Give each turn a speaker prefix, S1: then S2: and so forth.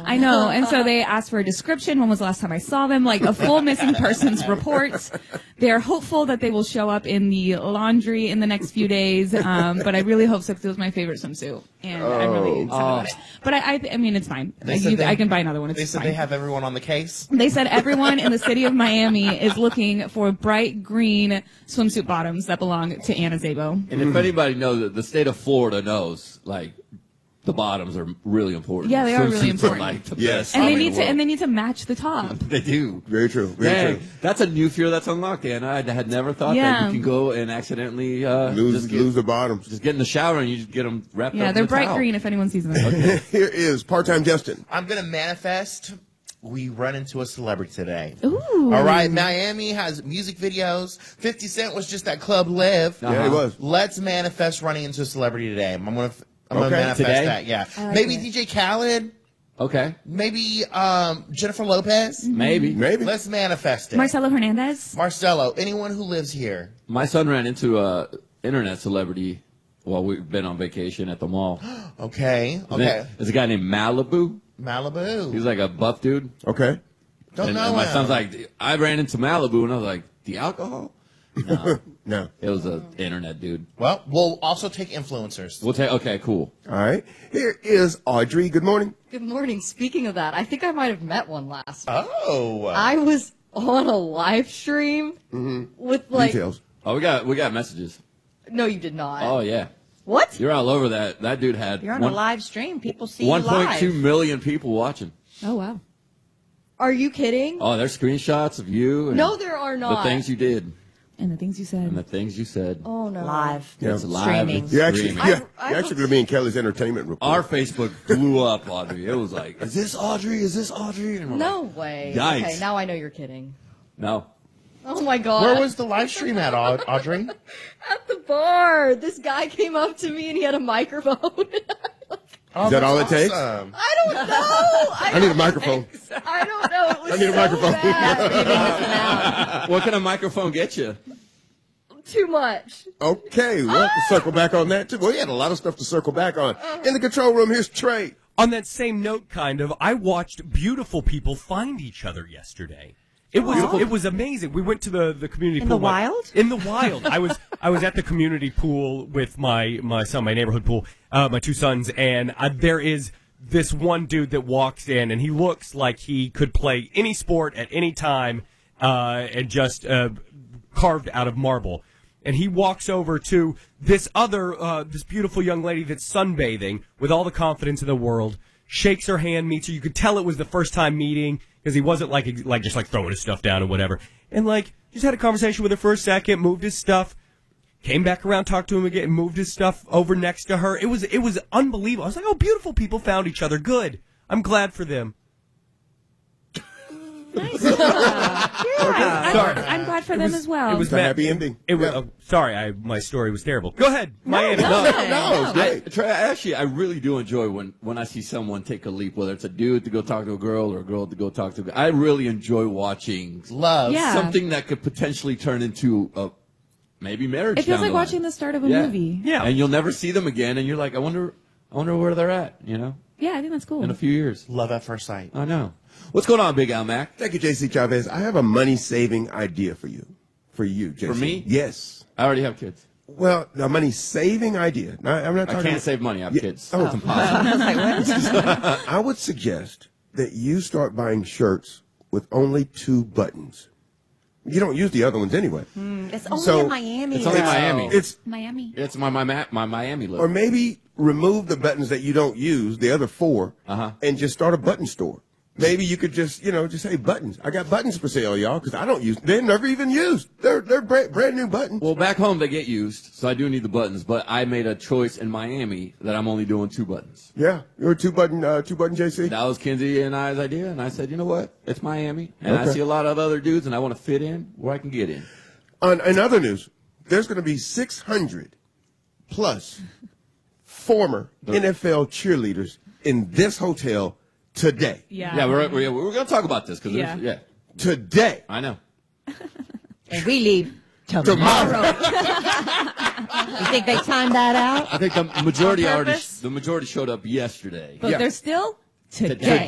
S1: I know. And so they asked for a description. When was the last time I saw them? Like a full missing persons report. They're hopeful that they will show up in the laundry in the next few days. But I really hope so because it was my favorite swimsuit. And I'm really excited about it. But I mean, it's fine. I can buy another one. It's
S2: they said
S1: fine.
S2: they have everyone on the case.
S1: They said everyone in the city of Miami is looking for bright green swimsuit bottoms that belong to Anna Szabo.
S3: And if anybody knows, the state of Florida knows, like, the bottoms are really important.
S1: Yeah, they are really
S3: Swimsuits
S1: important.
S3: Like the
S4: Yes.
S3: best
S1: And
S3: thing
S1: they need to match the top.
S3: They do.
S4: Very true. Very
S3: Dang,
S4: true.
S3: that's a new fear that's unlocked, Anna. I had never thought that you can go and accidentally
S4: Lose the bottoms.
S3: Just get in the shower and you just get them wrapped up.
S1: Yeah, they're
S3: in a
S1: bright
S3: towel.
S1: green if anyone sees them.
S4: Here is part-time Justin.
S2: I'm going to manifest. We run into a celebrity today.
S1: Ooh.
S2: All right, Miami has music videos. 50 Cent was just at Club Live.
S4: Yeah, he was.
S2: Let's manifest running into a celebrity today. I'm going to manifest
S3: Today?
S2: that. Yeah,
S1: like
S2: maybe
S1: it.
S2: DJ Khaled.
S3: Okay.
S2: Maybe Jennifer Lopez.
S3: Maybe.
S2: Let's manifest it.
S1: Marcelo Hernandez.
S2: Marcelo. Anyone who lives here.
S3: My son ran into a internet celebrity while we've been on vacation at the mall.
S2: Okay.
S3: There's a guy named Malibu.
S2: Malibu.
S3: He's like a buff dude.
S4: Okay.
S2: Don't
S3: And
S2: know
S3: my
S2: him.
S3: son's like, I ran into Malibu, and I was like, the alcohol? No.
S4: No.
S3: It was an internet dude.
S2: Well, we'll also take influencers.
S3: We'll take, okay, cool.
S4: All right. Here is Audrey. Good morning.
S5: Good morning. Speaking of that, I think I might have met one last week.
S2: Oh.
S5: I was on a live stream with like.
S4: Details.
S3: Oh, we got messages.
S5: No, you did not.
S3: Oh, yeah.
S5: What?
S3: You're all over that. That dude had
S6: You're on a live stream. People see you live.
S3: 1.2 million people watching.
S1: Oh, wow.
S5: Are you kidding?
S3: Oh, there's screenshots of you. And
S5: No, there are not.
S3: The things you did
S1: And the things you said.
S3: and the things you said.
S5: Oh no.
S6: Live.
S4: Yeah.
S3: It's live.
S6: Streaming.
S3: It's
S4: You're actually,
S3: streaming.
S4: you're
S5: I
S4: actually going to be in Kelly's entertainment report.
S3: Our Facebook blew up, Audrey. It was like, is this Audrey? Is this Audrey? And we're
S5: No
S3: like,
S5: way.
S3: Yikes.
S5: Okay, now I know you're kidding.
S3: no.
S5: Oh my god.
S2: Where was the live stream at, Audrey?
S5: At the bar. This guy came up to me and he had a microphone.
S2: Oh,
S4: Is that all it
S2: that's
S4: takes?
S2: awesome.
S5: I don't know.
S4: I need a microphone.
S5: I don't know. It was
S4: I need a
S5: so
S4: microphone.
S5: bad.
S3: What can a microphone get you?
S5: Too much.
S4: Okay, we'll have to circle back on that, too. Well, you had a lot of stuff to circle back on. In the control room, here's Trey.
S7: On that same note, kind of, I watched beautiful people find each other yesterday. It was amazing. We went to the community
S6: In
S7: pool.
S6: the wild?
S7: In the wild. I was at the community pool with my son, my neighborhood pool, my two sons, and there is this one dude that walks in, and he looks like he could play any sport at any time, and just carved out of marble. And he walks over to this this beautiful young lady that's sunbathing with all the confidence in the world, shakes her hand, meets her. You could tell it was the first time meeting because he wasn't like just like throwing his stuff down or whatever. And like just had a conversation with her for a second, moved his stuff, came back around, talked to him again, moved his stuff over next to her. It was unbelievable. I was like, oh, beautiful people found each other. Good. I'm glad for them.
S1: Sorry. I'm glad for them as well.
S7: It was
S4: It's a happy ending.
S7: It was, sorry, my story was terrible. Go ahead, Miami.
S4: No, it's great.
S3: Trey, actually, I really do enjoy when I see someone take a leap, whether it's a dude to go talk to a girl or a girl to go talk to a guy. I really enjoy watching
S2: Love.
S1: Yeah.
S3: something that could potentially turn into a maybe marriage.
S1: It feels
S3: down
S1: like
S3: the line.
S1: watching the start of a
S3: Yeah.
S1: movie.
S7: Yeah.
S3: And you'll never see them again, and you're like, I wonder where they're at, you know,
S1: Yeah, I think that's cool.
S3: in a few years.
S2: Love at first sight.
S3: I know. What's going on, Big Al Mac?
S4: Thank you, J.C. Chavez. I have a money-saving idea for you. For you, J.C.
S3: For me?
S4: Yes.
S3: I already have kids.
S4: Well, a money-saving idea. Now, I'm not
S3: I
S4: talking
S3: can't save money. I have
S4: Yeah.
S3: kids.
S4: Oh.
S3: It's impossible.
S4: I would suggest that you start buying shirts with only 2 buttons. You don't use the other ones anyway.
S6: It's only
S4: So-
S6: in Miami.
S3: It's only
S6: though.
S3: Miami.
S4: It's
S1: Miami.
S3: It's my Miami look.
S4: or maybe remove the buttons that you don't use, the other 4,
S3: Uh-huh.
S4: and just start a button store. Maybe you could just say buttons. I got buttons for sale, y'all, because I don't use. They're never even used. They're brand new buttons.
S3: Well, back home they get used, so I do need the buttons. But I made a choice in Miami that I'm only doing 2 buttons.
S4: Yeah, you're a two button JC.
S3: That was Kinsey and I's idea, and I said, you know what? It's Miami, and I
S4: Okay.
S3: see a lot of other dudes, and I want to fit in where I can get in.
S4: In other news, there's going to be 600 plus former NFL cheerleaders in this hotel today.
S1: Yeah.
S3: Yeah, we're going to talk about this because
S1: Yeah.
S4: Today.
S3: I know.
S6: And we leave
S4: Tomorrow.
S6: You think they timed that out?
S3: I think the majority
S1: On
S3: already
S1: purpose?
S3: the majority showed up yesterday.
S1: But
S4: Yeah.
S1: they're still today.